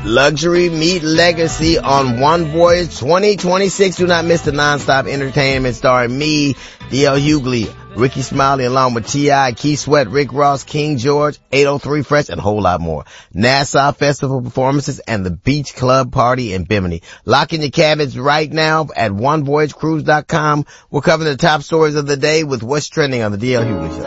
Luxury meet legacy on One Voyage 2026. Do not miss the non-stop entertainment starring me, D.L. Hughley, Ricky Smiley, along with T.I., Keith Sweat, Rick Ross, King George, 803 Fresh, and a whole lot more. Nassau Festival performances and the Beach Club Party in Bimini. Lock in your cabins right now at onevoyagecruise.com. We're covering the top stories of the day with what's trending on the D.L. Hughley Show.